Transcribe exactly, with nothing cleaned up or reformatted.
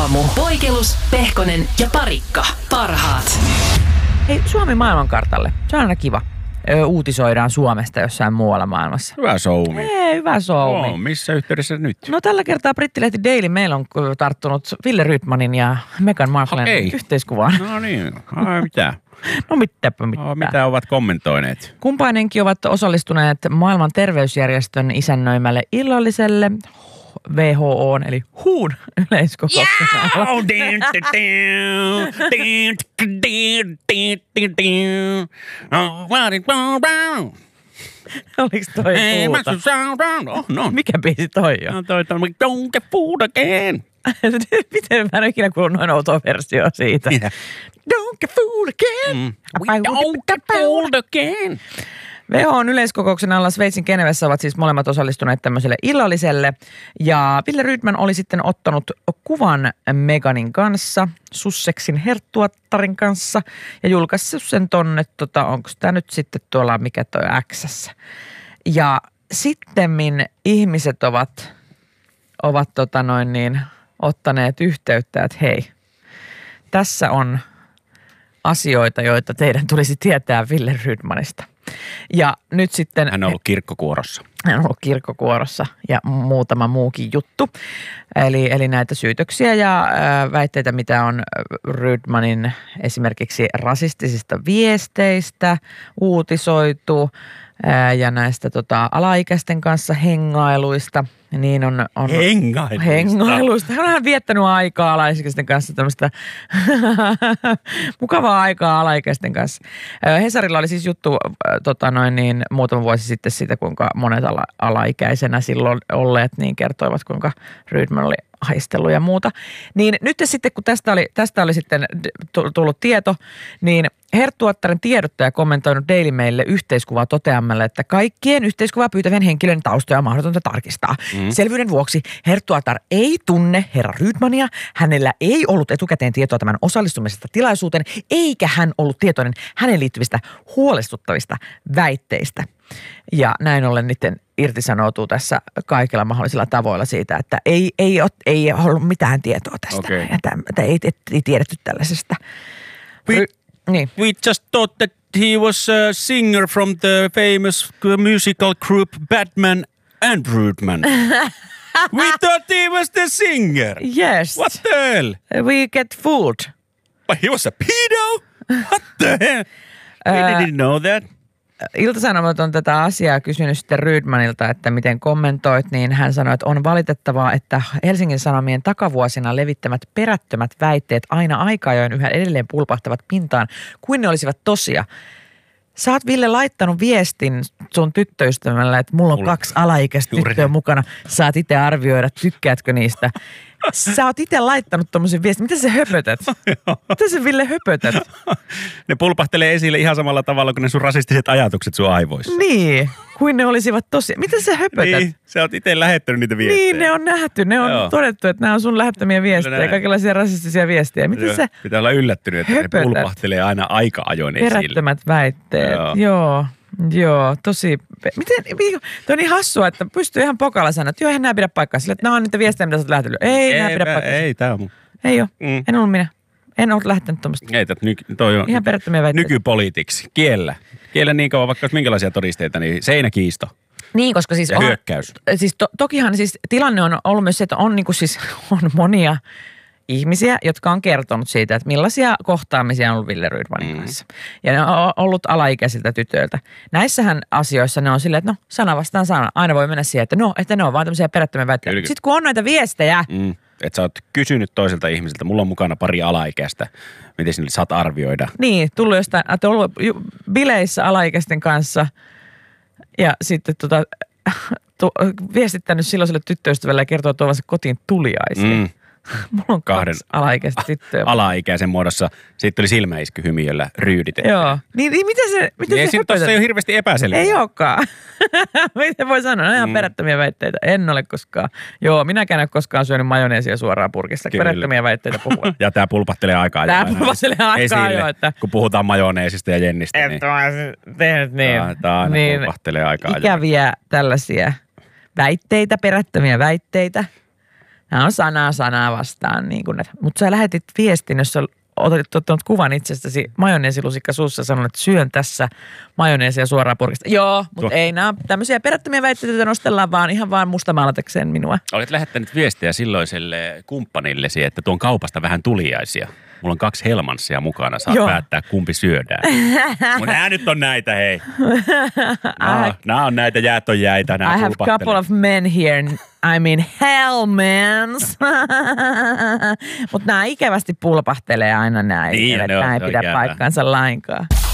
aamu. Poikelus, Pehkonen ja Parikka. Parhaat. Hei, Suomi maailmankartalle. Se on aina kiva. Ö, uutisoidaan Suomesta jossain muualla maailmassa. Hyvä soumi. Ei, hyvä soumi. Oh, missä yhteydessä nyt? No tällä kertaa brittilehti Daily Mail on tarttunut Ville Rydmanin ja Meghan Marklen yhteiskuvaan. No niin, ai mitä? No mitäpä mitä. No, mitä ovat kommentoineet? Kumpainenkin ovat osallistuneet maailman terveysjärjestön isännöimälle illalliselle W H O eli H U:n yleiskokouksena. Oliko toi puuta? No. Mikä biisi toi on? No toi on Don't get fooled again. Miten mä en ole ikinä kuullut noin outoa versiota siitä. Yeah. Don't get fooled again. Mm. Don't get fooled again. W H O:n yleiskokouksen alla Sveitsin Genevessä ovat siis molemmat osallistuneet tämmöiselle illalliselle. Ja Ville Rydman oli sitten ottanut kuvan Meghanin kanssa, Sussexin herttuattarin kanssa ja julkaissut sen tonne, tota, onko tämä nyt sitten tuolla, mikä toi X:ssä. Ja sittemmin ihmiset ovat, ovat tota noin niin, ottaneet yhteyttä, että hei, tässä on asioita, joita teidän tulisi tietää Ville Rydmanista. Ja nyt sitten... Hän on ollut kirkkokuorossa. Hän on ollut kirkkokuorossa ja muutama muukin juttu. Eli, eli näitä syytöksiä ja äh, väitteitä, mitä on Rydmanin esimerkiksi rasistisista viesteistä uutisoitu äh, ja näistä tota, alaikäisten kanssa hengailuista. Niin on, on Hengailuista. Hengailuista. Hän on viettänyt aikaa alaikäisten kanssa, tämmöistä mukavaa aikaa alaikäisten kanssa. Hesarilla oli siis juttu tota noin niin, muutama vuosi sitten siitä, kuinka monet ala, alaikäisenä silloin olleet, niin kertoivat, kuinka Rydman oli haistellut ja muuta. Niin nyt sitten, kun tästä oli, tästä oli sitten tullut tieto, niin herttuattaren tiedottaja kommentoinut Daily Mailille yhteiskuvaa toteamalle, että kaikkien yhteiskuvaa pyytävien henkilöiden taustoja on mahdotonta tarkistaa. Mm. Selvyyden vuoksi herttuattar ei tunne herra Rydmania, hänellä ei ollut etukäteen tietoa tämän osallistumisesta tilaisuuteen, eikä hän ollut tietoinen hänen liittyvistä huolestuttavista väitteistä. Ja näin ollen niiden irtisanoutuu tässä kaikilla mahdollisilla tavoilla siitä, että ei, ei, ole, ei ollut mitään tietoa tästä. Okay. Että, että ei, ei, ei tiedetty tällaisesta. We, Ry, niin. we just thought that he was a singer from the famous musical group Batman and Rydman. We thought he was the singer. Yes. What the hell? We get fooled. But he was a pedo? What the hell? We didn't know that. Ilta-Sanomat on tätä asiaa kysynyt sitten Rydmanilta, että miten kommentoit, niin hän sanoi, että on valitettavaa, että Helsingin Sanomien takavuosina levittämät perättömät väitteet aina aika ajoin yhä edelleen pulpahtavat pintaan, kuin ne olisivat tosia. Sä oot, Ville, laittanut viestin sun tyttöystävällä, että mulla on mulla. kaksi alaikäistä tyttöä mukana. Saat itse arvioida, tykkäätkö niistä. Sä oot itse laittanut tommosen viestin. Mitä sä höpötät? Mitä sä, Ville, höpötät? Ne pulpahtelee esille ihan samalla tavalla kuin ne sun rasistiset ajatukset sun aivoissa. Niin, kuin ne olisivat tosi. Mitä sä höpötät? Niin, sä oot itse lähettänyt niitä viestejä. Niin, ne on nähty. Ne on Joo. todettu, että nämä on sun lähettämiä viestejä, kaikenlaisia rasistisia viestejä. Mitä sä pitää olla yllättynyt, että höpötät? Ne pulpahtelee aina aika ajoin esille. Perättömät väitteet. Joo. Joo. Joo, tosi. Miten, toi on niin hassua, että pystyy ihan pokalla sanoa, että joo, eihän nää pidä paikkaa. Sillä, että nämä on niitä viestejä, mitä sä oot lähetellyt. Ei, ei nää pidä paikkaa. Ei, tää on mun. Ei oo. Mm. En ollut minä. En ollut lähtenyt tuommoista. Ei, ny- toi on ihan perättömiä väitteitä. Nykypoliitiksi. Kiellä. Kiellä niin kauan, vaikka minkälaisia todisteita, niin seinäkiisto. Niin, koska siis ja on, hyökkäys. Siis to, tokihan siis tilanne on ollut myös se, että on, niin kuin siis, on monia ihmisiä, jotka on kertonut siitä, että millaisia kohtaamisia on ollut Ville Rydmanin mm. kanssa. Ja ne on ollut alaikäisiltä tytöiltä. Näissähän asioissa ne on silleen, että no sana vastaan sana. Aina voi mennä siihen, että no, että ne on vaan tämmöisiä perättömiä väitteitä. Sitten kun on näitä viestejä. Mm. Että sä oot kysynyt toiselta ihmiseltä, mulla on mukana pari alaikäistä, miten sinne saat arvioida. Niin, tullut jostain, että ollut bileissä alaikäisten kanssa ja sitten tota, tu, viestittänyt silloiselle tyttöystävälle ja kertoo tuovansa kotiin tuliaisiin. Mm. Mulla on kahden alaikäistä tyttöä. Alaikäisen muodossa. Siitä tuli silmäisky hymiöllä ryyditetty. Joo. Niin, niin mitä se, mitä niin se tuossa ei ole hirveästi epäselvää. Ei olekaan. Miten voi sanoa? Ne ihan mm. perättömiä väitteitä. En ole koskaan. Joo, minäkään en ole koskaan syönyt majoneesia suoraan purkista. Kyllä. Perättömiä väitteitä puhua. Ja tää pulpahtelee aika ajoin. Tää pulpahtelee aika ajoin. Että kun puhutaan majoneesista ja jennistä. Et niin. tehnyt niin. Tää aina niin, pulpahtelee aika ajoin. Ikäviä tällaisia väitteitä, perättömiä väitteitä. Nämä on sanaa sanaa vastaan. Niin mutta sä lähetit viestin, jos olet ottanut kuvan itsestäsi majoneesilusikka suussa ja sanonut, että syön tässä majoneesia suoraan purkista. Joo, mutta Tuo. ei nämä tämmöisiä perättömiä väitteitä, joita nostellaan vaan ihan vaan mustamaalatakseen minua. Olet lähettänyt viestiä silloiselle kumppanillesi, että tuon kaupasta vähän tuliaisia. Mulla on kaksi Helmansia mukana, saat Joo. päättää kumpi syödään. Mutta nämä nyt on näitä, hei. Nämä, nämä on näitä jäätön jäitä. I have a couple of men here. I mean Hellmans. Mutta nämä ikävästi pulpahtelee aina näin. Niin, että nämä ei pidä ikävää. paikkaansa lainkaan.